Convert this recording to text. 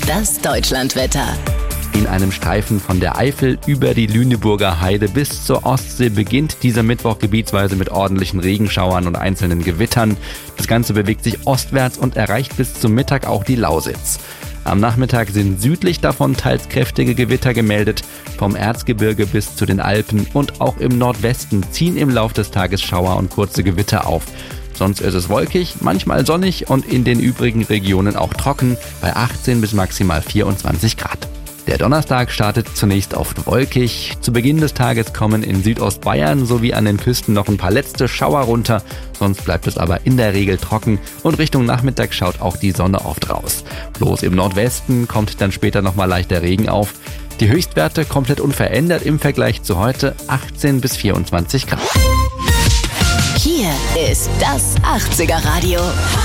Das Deutschlandwetter. In einem Streifen von der Eifel über die Lüneburger Heide bis zur Ostsee beginnt dieser Mittwoch gebietsweise mit ordentlichen Regenschauern und einzelnen Gewittern. Das Ganze bewegt sich ostwärts und erreicht bis zum Mittag auch die Lausitz. Am Nachmittag sind südlich davon teils kräftige Gewitter gemeldet. Vom Erzgebirge bis zu den Alpen und auch im Nordwesten ziehen im Lauf des Tages Schauer und kurze Gewitter auf. Sonst ist es wolkig, manchmal sonnig und in den übrigen Regionen auch trocken bei 18 bis maximal 24 Grad. Der Donnerstag startet zunächst oft wolkig. Zu Beginn des Tages kommen in Südostbayern sowie an den Küsten noch ein paar letzte Schauer runter. Sonst bleibt es aber in der Regel trocken und Richtung Nachmittag schaut auch die Sonne oft raus. Bloß im Nordwesten kommt dann später nochmal leichter Regen auf. Die Höchstwerte komplett unverändert im Vergleich zu heute, 18 bis 24 Grad. Hier ist das 80er Radio.